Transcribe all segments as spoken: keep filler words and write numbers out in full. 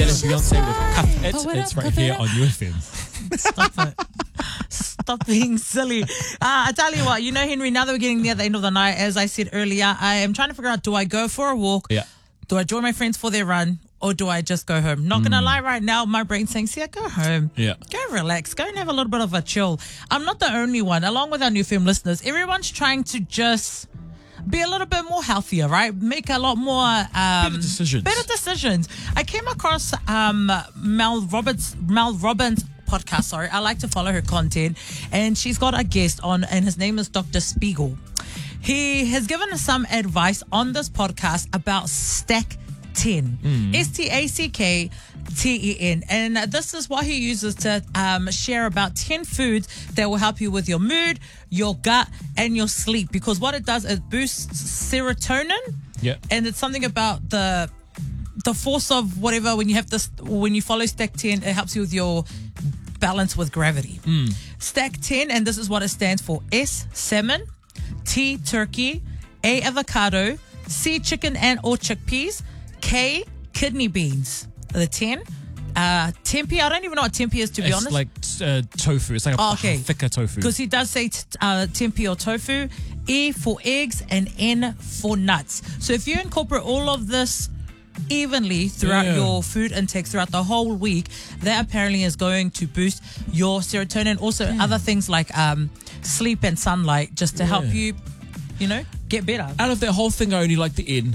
That is Beyonce with Cuff It. Oh, what It's up, right Cuff here It? on U F M. Stop it. Stop being silly. Uh, I tell you what, you know, Henry, now that we're getting near the end of the night, as I said earlier, I am trying to figure out, do I go for a walk? Yeah. Do I join my friends for their run? Or do I just go home? Not going to lie, right now, my brain's saying, see, go home. Yeah. Go relax. Go and have a little bit of a chill. I'm not the only one. Along with our new film listeners, everyone's trying to just be a little bit more healthier, right? Make a lot more um, Better decisions. Better decisions. I came across um, Mel Roberts, Mel Robbins' podcast. Sorry, I like to follow her content, and she's got a guest on, and his name is Doctor Spiegel. He has given us some advice on this podcast about stack ten, Mm. S T A C K T E N, and this is what he uses to um, share about ten foods that will help you with your mood, your gut, and your sleep. Because what it does, it boosts serotonin, Yeah. and it's something about the the force of whatever. When you have this, when you follow stack ten, it helps you with your balance with gravity. Mm. Stack ten, and this is what it stands for: S, salmon; T, turkey; A, avocado; C, chicken and or chickpeas; K, kidney beans. The ten. Uh, tempeh. I don't even know what tempeh is, to be It's honest. like uh, tofu. It's like a Oh, okay. thicker tofu. Because he does say t- uh, tempeh or tofu. E for eggs and N for nuts. So if you incorporate all of this evenly throughout Yeah. your food intake throughout the whole week, that apparently is going to boost your serotonin. Also, other things like um, sleep and sunlight, just to help Yeah. you, you know, get better. Out of that whole thing, I only like the N.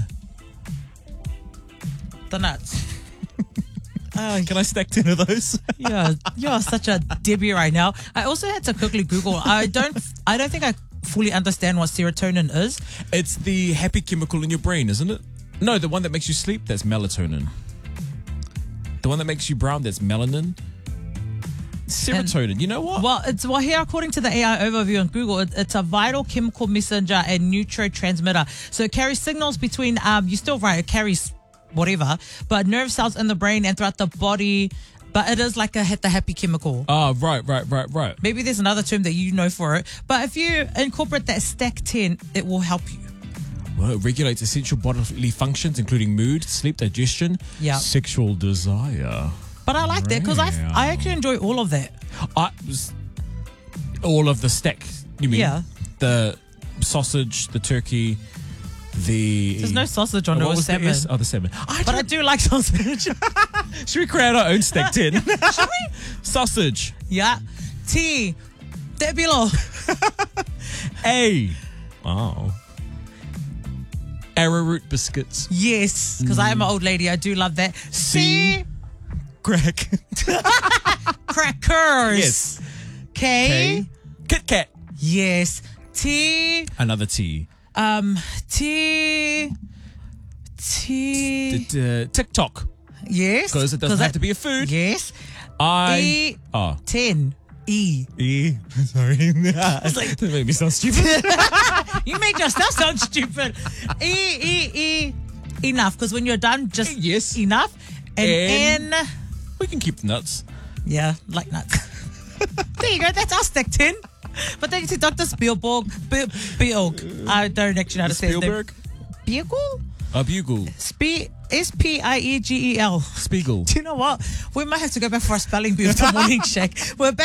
The nuts. Oh, Can I stack ten of those? you're, you're such a Debbie right now. I also had to quickly Google. I don't. I don't think I fully understand what serotonin is. It's the happy chemical in your brain, isn't it? No, the one that makes you sleep, that's melatonin. The one that makes you brown, that's melanin. Serotonin, you know what? Well, it's well here according to the A I overview on Google, it, it's a vital chemical messenger and neurotransmitter. So it carries signals between. Um, you're still right. It carries whatever, but nerve cells in the brain and throughout the body. But it is like a the happy chemical. Ah, right, right, right, right. Maybe there's another term that you know for it. But if you incorporate that stack ten, it will help you. Well, it regulates essential bodily functions, including mood, sleep, digestion, Yeah. sexual desire. But I like that because I Yeah. I actually enjoy all of that. I was all of the stack. You mean? Yeah. The sausage, the turkey, the. There's no sausage on Oh, it what or was the salmon. S? Oh, the salmon. I But I don't- do like sausage. Should we create our own stack ten? Shall we? Sausage. Yeah. T. Debilo. A. Oh. Arrowroot biscuits. Yes, because I am an old lady. I do love that. C. Crack. Crackers. Yes. K. K. Kit Kat. Yes. T. Another T. Um. T. T. D- uh, TikTok. Yes. Because it doesn't have to be a food. Yes. I. E. Oh. Ten. E. E. Sorry. It's like That made me sound stupid. you made yourself sound stupid. E. E. E. Enough. Because when you're done, just Yes. enough. And And- N. We can keep the nuts. Yeah, like nuts. There you go. That's our stack ten. But thank you to Doctor Spielberg. Spiel- Spielberg. I don't actually know how to say his name. Spielberg. Spiegel? A bugle. Spe- S P I E G E L. Spiegel. Do you know what? We might have to go back for a spelling bee with the morning shake. We're back.